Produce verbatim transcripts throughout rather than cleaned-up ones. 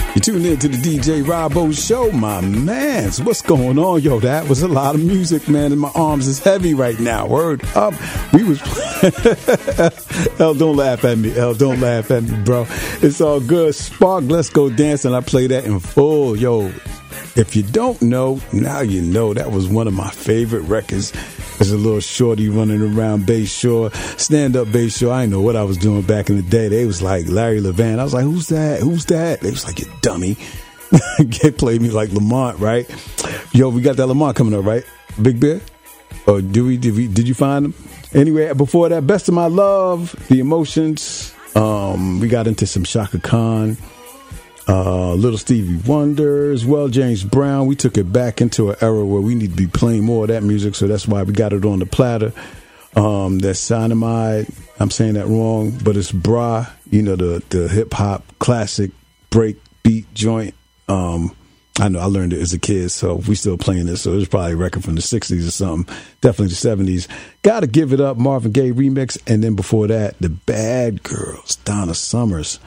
You tuned in to the D J Robbo Show, my man. So what's going on? Yo, that was a lot of music, man, and my arms is heavy right now. Word up. We was... L, don't laugh at me. L, don't laugh at me, bro. It's all good. Spark, Let's Go Dancing. I play that in full. Yo, if you don't know, now you know. That was one of my favorite records. There's a little shorty running around Bayshore, stand-up Bayshore. I didn't know what I was doing back in the day. They was like Larry Levan. I was like, who's that? Who's that? They was like, you dummy. They played me like Lamont, right? Yo, we got that Lamont coming up, right? Big Bear? Or did we, did we, did you find him? Anyway, before that, Best of My Love, The Emotions. Um, we got into some Shaka Khan. Uh, Little Stevie Wonder as well, James Brown. We took it back into an era where we need to be playing more of that music, so that's why we got it on the platter. Um, that's Cyanamide. I'm saying that wrong, but it's Bra, you know, the, the hip-hop classic break beat joint. Um, I know I learned it as a kid, so we still playing this, so it's probably a record from the sixties or something. Definitely the seventies. Gotta Give It Up, Marvin Gaye remix, and then before that, The Bad Girls, Donna Summers.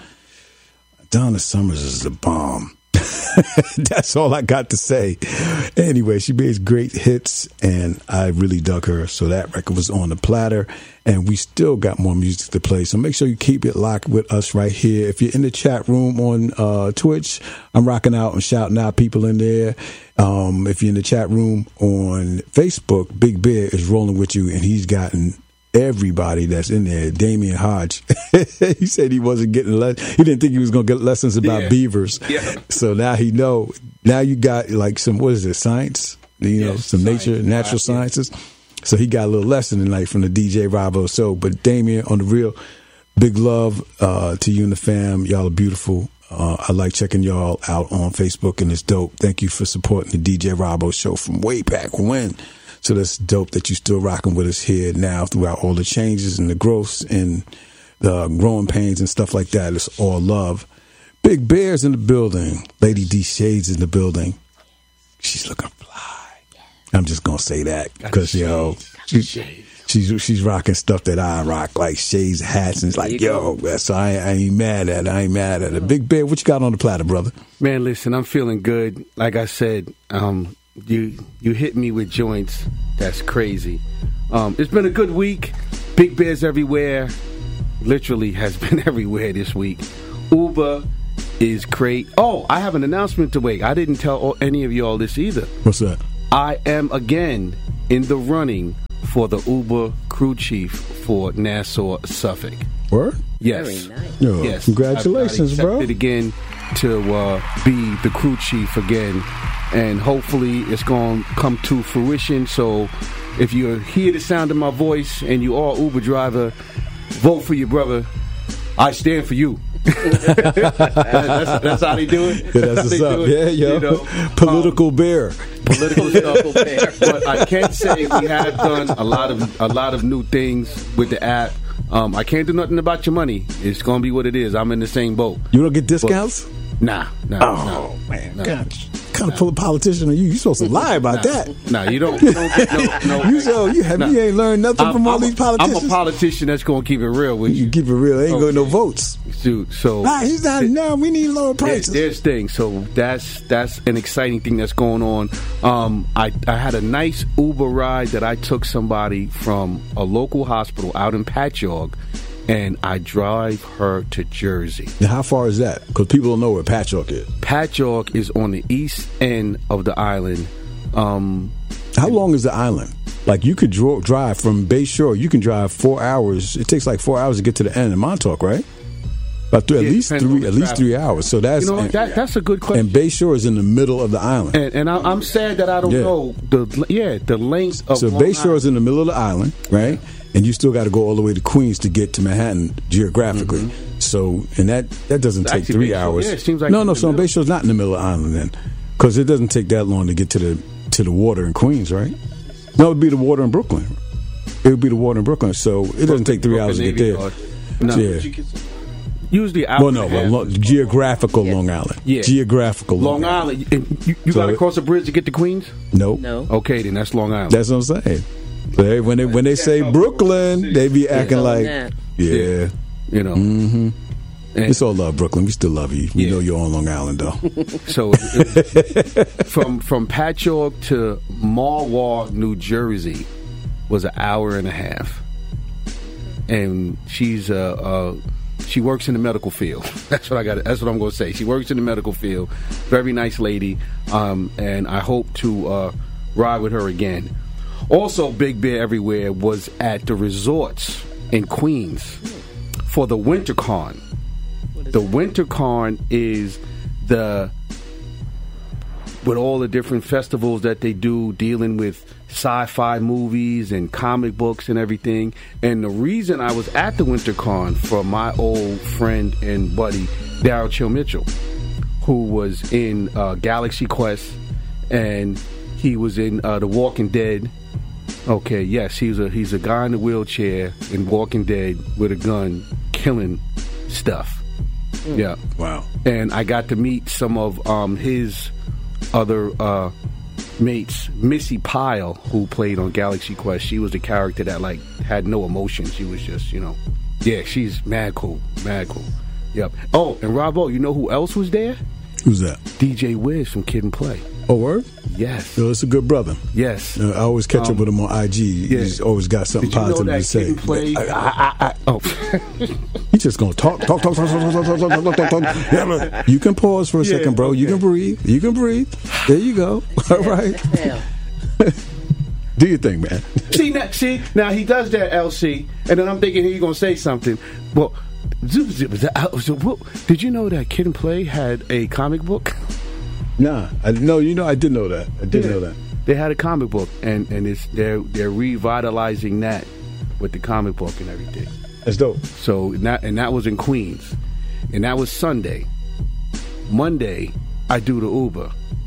Donna Summers is the bomb. That's all I got to say. Anyway, she makes great hits, and I really dug her. So that record was on the platter, and we still got more music to play. So make sure you keep it locked with us right here. If you're in the chat room on uh, Twitch, I'm rocking out and shouting out people in there. Um, if you're in the chat room on Facebook, Big Bear is rolling with you, and he's gotten everybody that's in there. Damian Hodge, he said he wasn't getting le- he didn't think he was going to get lessons about yeah. beavers. Yeah. So now he know. Now you got like some, what is it, science? You know, yes, some science, nature, natural sciences. Yeah. So he got a little lesson tonight from the D J Robbo. So, but Damian, on the real, big love uh, to you and the fam. Y'all are beautiful. Uh, I like checking y'all out on Facebook, and it's dope. Thank you for supporting the D J Robbo Show from way back when. So that's dope that you still rocking with us here now throughout all the changes and the growths and the growing pains and stuff like that. It's all love. Big Bear's in the building. Lady D Shades in the building. She's looking fly. I'm just going to say that because, yo, she, she's she's rocking stuff that I rock, like shades, hats, and it's like, yo, go. so I, I ain't mad at it. I ain't mad at it. Big Bear, what you got on the platter, brother? Man, listen, I'm feeling good. Like I said, um, You you hit me with joints. That's crazy. Um, it's been a good week. Big Bears everywhere. Literally has been everywhere this week. Uber is great. Oh, I have an announcement to make. I didn't tell all, any of y'all this either. What's that? I am again in the running for the Uber crew chief for Nassau, Suffolk. Word? Yes. Very nice. Yo, yes. Congratulations, I, I bro. accepted again to uh, be the crew chief again. And hopefully it's going to come to fruition. So if you hear the sound of my voice and you are Uber driver, vote for your brother. I stand for you. that's, that's how they do it. Yeah, that's what's up. Yeah, yo. You know, political um, bear. Political stuff. Bear. But I can say we have done a lot of a lot of new things with the app. Um, I can't do nothing about your money. It's going to be what it is. I'm in the same boat. You don't get discounts? But, nah, nah. Oh, nah, man. Nah. God. Kind of nah. politician are you? You supposed to lie about nah. that? Nah, you don't. You, don't, no, no. you, so, you, have, nah. you ain't learned nothing I'm, from all I'm these politicians. I'm a politician that's going to keep it real with you. You keep it real. Ain't okay. going no votes. Dude, so nah, he's not. No, we need lower prices. There, there's things. So that's that's an exciting thing that's going on. Um, I I had a nice Uber ride that I took somebody from a local hospital out in Patchogue, and I drive her to Jersey. Now, how far is that? Because people don't know where Patchogue is. Patchogue is on the east end of the island. Um, how long is the island? Like, you could dro- drive from Bayshore. You can drive four hours. It takes like four hours to get to the end of Montauk, right? About th- yeah, at least three, at least three hours. So that's you know, and, that, that's a good question. And Bayshore is in the middle of the island. And, and I, I'm sad that I don't yeah. know the yeah the length of. So Long Bayshore Island. is in the middle of the island, right? And you still got to go all the way to Queens to get to Manhattan geographically. Mm-hmm. So, and that, that doesn't it's take three Bayshore, hours. Yeah, it seems like no, no. So Bayshore's not in the middle of the island then, because it doesn't take that long to get to the to the water in Queens, right? No, it would be the water in Brooklyn. It would be the water in Brooklyn. So it doesn't take three hours to get there. No. Yeah. Usually, well, no, well, lo- geographical yeah. Long Island. Yeah, geographical Long, Long Island. Island. And you you so got to cross a bridge to get to Queens? Nope. No. Okay, then that's Long Island. That's what I'm saying. They, when they when they say Brooklyn, they be acting like, yeah, you know. Mm-hmm. And it's all love, Brooklyn. We still love you. We Yeah. know you're on Long Island, though. so it, from from Patchogue to Marwar, New Jersey, was an hour and a half. And she's uh, uh she works in the medical field. That's what I got. That's what I'm going to say. She works in the medical field. Very nice lady. Um, and I hope to uh, ride with her again. Also, Big Bear Everywhere was at the resorts in Queens for the WinterCon. The WinterCon is the with all the different festivals that they do dealing with sci-fi movies and comic books and everything. And the reason I was at the WinterCon for my old friend and buddy Daryl Chill Mitchell, who was in uh, Galaxy Quest, and he was in uh, The Walking Dead. Okay, yes, he's a he's a guy in a wheelchair in Walking Dead with a gun, killing stuff. Mm. Yeah, wow. And I got to meet some of um, his other uh, mates, Missy Pyle, who played on Galaxy Quest. She was the character that like had no emotion. She was just, you know, yeah, she's mad cool, mad cool. Yep. Oh, and Robbo, you know who else was there? Who's that? D J Wiz from Kid and Play. Oh, word? Yes. No, it's a good brother. Yes. Uh, I always catch um, up with him on I G. Yeah. He's always got something Did you positive know that to say. Kid and Play? I, I, I, I, oh. He's just gonna talk, talk, talk, talk, talk, talk, talk, talk, talk, talk, talk. Yeah, look, you can pause for a Yeah, second, bro. okay. You can breathe. You can breathe. There you go. All right. Do your thing, man. See now, see now he does that, L C, and then I'm thinking he's gonna say something. Well, did you know that Kid and Play had a comic book? Nah, I, no, you know, I did know that. I did Yeah. know that. They had a comic book, and and it's they're they're revitalizing that with the comic book and everything. That's dope. So and that and that was in Queens, and that was Sunday. Monday, I do the Uber.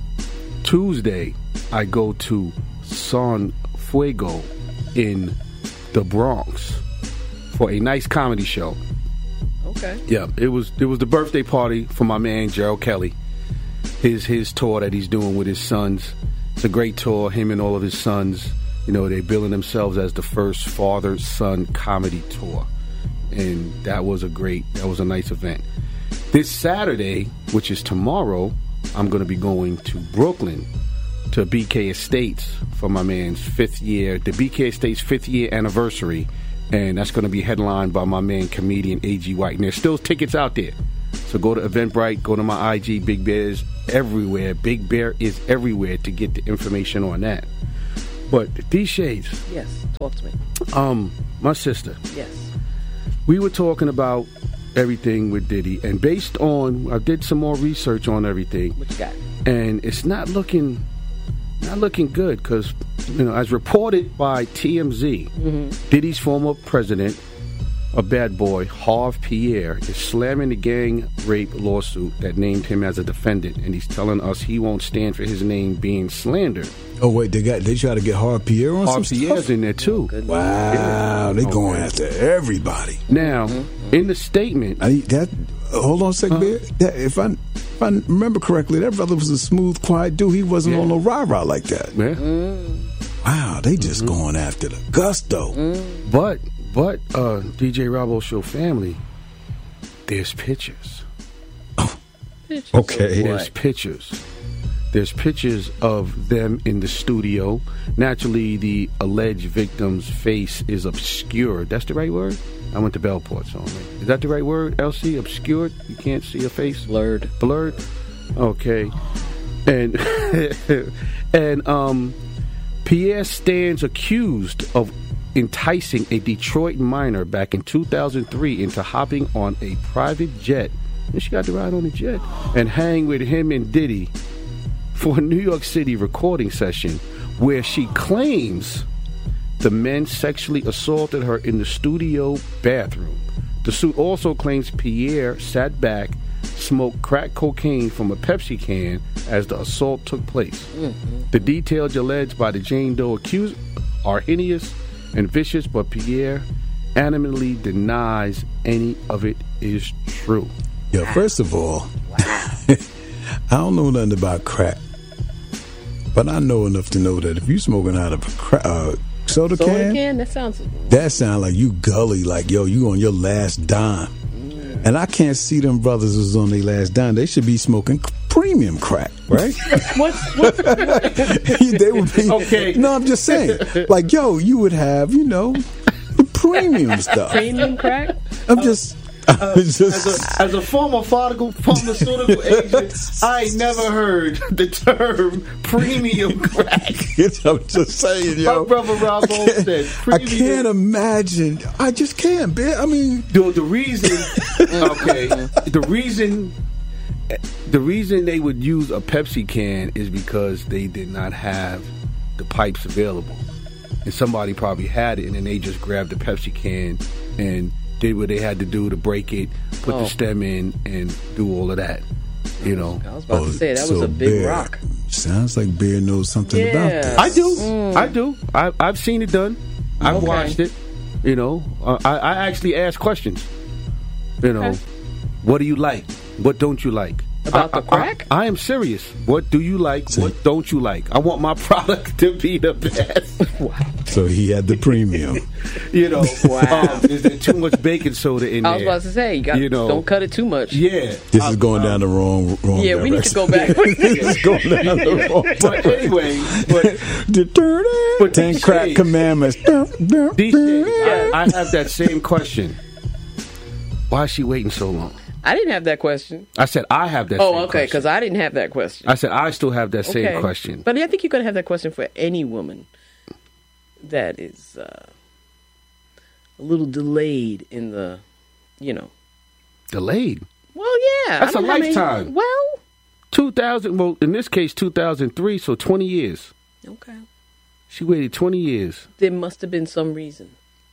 Tuesday, I go to San Fuego in the Bronx for a nice comedy show. Okay. Yeah, it was it was the birthday party for my man Gerald Kelly. His his tour that he's doing with his sons. It's a great tour. Him and all of his sons. You know, they're billing themselves as the first father-son comedy tour, and that was a great. That was a nice event. This Saturday, which is tomorrow, I'm going to be going to Brooklyn to B K Estates for my man's fifth year, the B K Estates fifth year anniversary, and that's going to be headlined by my man comedian A G White. And there's still tickets out there, so go to Eventbrite, go to my I G, Big Bear's everywhere. Big Bear is everywhere to get the information on that. But these shades, Yes, talk to me. um, my sister, Yes. we were talking about everything with Diddy, and based on, I did some more research on everything, What you got? and it's not looking, not looking good because, you know, as reported by T M Z, Mm-hmm. Diddy's former president, a bad boy, Harve Pierre, is slamming the gang rape lawsuit that named him as a defendant, and he's telling us he won't stand for his name being slandered. Oh wait, they got they try to get Harve Pierre on Harve some Pierre's stuff. in there too. Good. Wow, they going Okay. after everybody. Now, in the statement, I that hold on a second, Bear. That, if I if I remember correctly, that brother was a smooth, quiet dude. He wasn't Yeah. on no rah rah like that. yeah. Wow, they just Mm-hmm. going after the gusto. But, but, uh, D J Robbo Show family, there's pictures. Okay. There's pictures. There's pictures of them in the studio. Naturally, the alleged victim's face is obscured. That's the right word? I went to Bellport, so I'm- is that the right word, L C? Obscured? You can't see a face? Blurred. Blurred? Okay. And, and, um, Pierre stands accused of enticing a Detroit minor back in two thousand three into hopping on a private jet. And she got to ride on the jet and hang with him and Diddy for a New York City recording session where she claims the men sexually assaulted her in the studio bathroom. The suit also claims Pierre sat back, smoked crack cocaine from a Pepsi can as the assault took place. Mm-hmm. The details alleged by the Jane Doe accused are heinous and vicious, but Pierre animately denies any of it is true. Yeah, first of all, I don't know nothing about crack, but I know enough to know that if you smoking out of a cra- uh, soda, Soda can, can? That sounds. that sound like you gully, like yo, you on your last dime. And I can't see them brothers was on their last dime. They should be smoking premium crack, right? What's, what's, They would be. Okay. No, I'm just saying. Like, yo, you would have, you know, the premium stuff. premium crack? I'm just. Uh, as, a, as a former pharmaceutical, pharmaceutical agent, I never heard the term premium crack. I'm just saying, yo. My brother Rob said I can't imagine. I just can't, man. I mean, the, the reason, okay, the reason, the reason they would use a Pepsi can is because they did not have the pipes available, and somebody probably had it, and then they just grabbed the Pepsi can and did what they had to do to break it, put oh. the stem in, and do all of that. You know, I was about oh, to say that so was a big Bear, rock. Sounds like Bear knows something Yeah. about that. I do, Mm. I do. I, I've seen it done. I've Okay. watched it. You know, uh, I, I actually ask questions. You know, Okay. what do you like? What don't you like? About I, the crack? I, I am serious. What do you like? See. What don't you like? I want my product to be the best. Wow. So he had the premium. You know, Wow. um, is there too much baking soda in I there? was about to say, you, got, You know. don't cut it too much. Yeah. This I- is going down the wrong, wrong Yeah, we need to direction. go back. It's going down the wrong But anyway, but The dirty But Ten these crack days- commandments. these days, I, I have that same question. Why is she waiting so long? I didn't have that question. I said I have that. same Oh, okay, question. because I didn't have that question. I said I still have that same Okay. question. But I think you're going to have that question for any woman that is uh, a little delayed in the, you know. Delayed. Well, yeah. That's I don't a know how many- lifetime. well, Two thousand. Well, in this case, two thousand three. So twenty years. okay. She waited twenty years. There must have been some reason.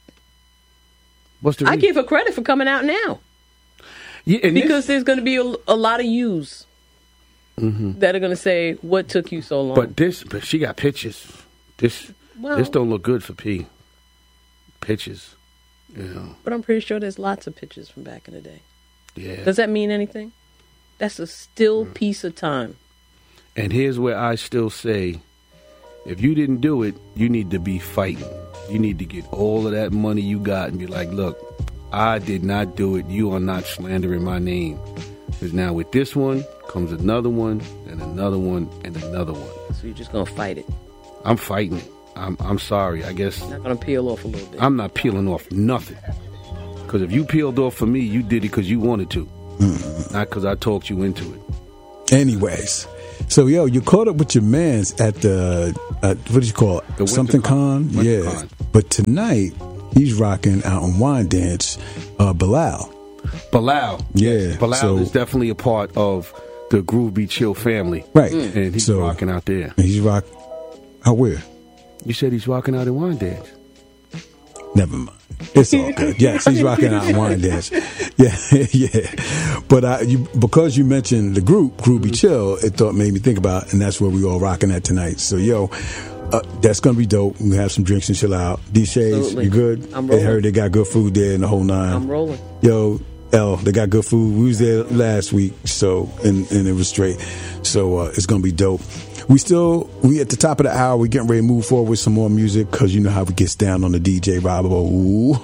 What's the I reason? give her credit for coming out now yeah, and this- because there's going to be a, a lot of yous that are going to say, "What took you so long?" but this, but she got pictures. This, Well- this don't look good for P. Pictures. You know. But I'm pretty sure there's lots of pictures from back in the day. Yeah. Does that mean anything? That's a still Mm. piece of time. And here's where I still say, if you didn't do it, you need to be fighting. You need to get all of that money you got and be like, look, I did not do it. You are not slandering my name. Because now with this one comes another one and another one and another one. So you're just going to fight it. I'm fighting it. I'm I'm sorry. I guess Not going to peel off a little bit. I'm not peeling off nothing. Because if you peeled off for me, you did it because you wanted to. Mm-hmm. Not because I talked you into it. Anyways, so yo, you caught up with your mans at the uh, what do you call it? The Winter Something Con. con, Winter yeah. Con. But tonight he's rocking out on Wine Dance, uh, Bilal. Bilal. Yeah, Bilal so- is definitely a part of the Groove Be Chill family. Right. And he's So- rocking out there. And he's rock. Out where? You said he's rocking out in Wine Dance. Never mind. It's all good. Yes, he's rocking out Wine Dance. Yeah, yeah. But I, you, because you mentioned the group, Groovy Mm-hmm. Chill, it thought made me think about, and that's where we all rocking at tonight. So, yo, uh, that's gonna be dope. We have some drinks and chill out. D Shades, Absolutely. you good? I'm I rolling. heard they got good food there in the whole nine. I'm rolling. Yo, L, they got good food. We was there last week, so and, and it was straight. So uh, it's gonna be dope. We still we at the top of the hour. We getting ready to move forward with some more music because you know how it gets down on the D J Robo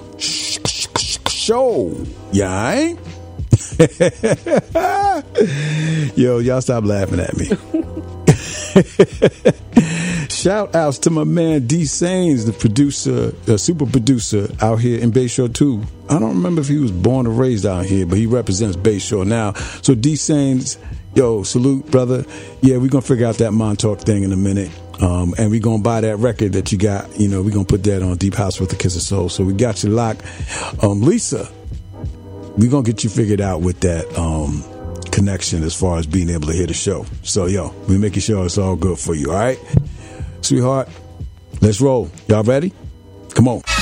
show. Yeah, ain't? Yo, y'all stop laughing at me. Shout outs to my man D Sains, the producer, uh, super producer out here in Bayshore too. I don't remember if he was born or raised out here, but he represents Bayshore now. So D Sains, yo, salute, brother. Yeah, we're gonna figure out that Montauk thing in a minute. Um, and we're gonna buy that record that you got. You know, we're gonna put that on Deep House with the Kiss of Soul. So we got you locked. Um, Lisa, we're gonna get you figured out with that um connection as far as being able to hear the show. So yo, we're making sure it's all good for you, all right? Sweetheart, let's roll. Y'all ready? Come on.